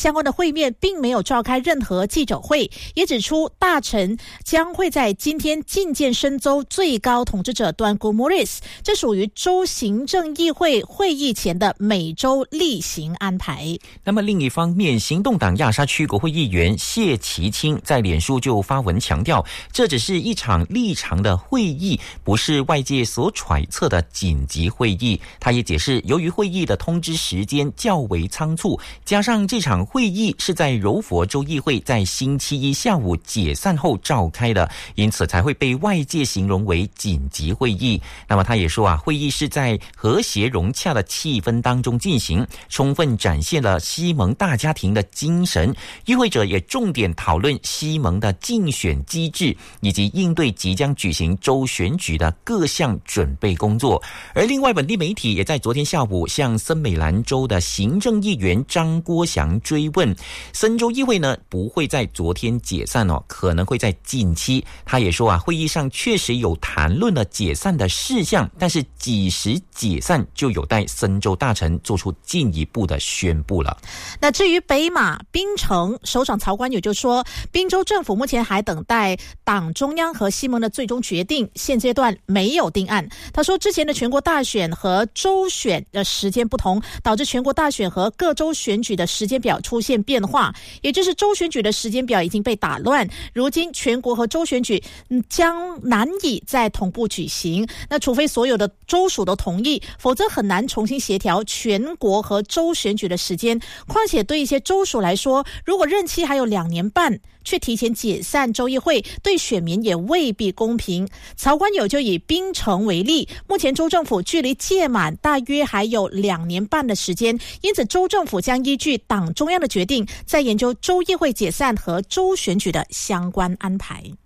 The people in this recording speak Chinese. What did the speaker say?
相关的会面并没有召开任何记者会，也指出大臣将会在今天觐见申州最高统治者Tuanku Maurice，这属于州行政议会会议前的每周例行安排。 那么另一方面，行动党亚沙区国会议员谢其清在脸书就发文强调，这只是一场例常的会议，不是外界所揣测的紧急会议。他也解释，由于会议的通知时间较为仓促，加上这场会议是在柔佛州议会在星期一下午解散后召开的，因此才会被外界形容为紧急会议。那么他也说会议是在和谐融洽的气氛当中进行，充分展现了西蒙大家庭的精神。与会者也重点讨论西蒙的竞选机制，以及应对即将举行州选举的各项准备工作。而另外，本地媒体也在昨天下午向森美兰州的行政议员张国祥追问，森州议会呢不会在昨天解散可能会在近期。他也说会议上确实有谈论了解散的事项，但是几时解散就有待森州大臣做出进一步的宣布了。 那至于北马槟城首长曹观友就说，宾州政府目前还等待党中央和西蒙的最终决定，现阶段没有定案。他说，之前的全国大选和州选的时间不同，导致全国大选和各州选举的时间表出现变化，也就是州选举的时间表已经被打乱，如今全国和州选举将难以再同步举行。那除非所有的州属都同意，否则很难重新协调全国和州选举的时间。况且对一些州属来说，如果任期还有2年半，却提前解散州议会，对选民也未必公平。曹观友就以槟城为例，目前州政府距离届满大约还有2年半的时间，因此州政府将依据党中央的决定，再研究州议会解散和州选举的相关安排。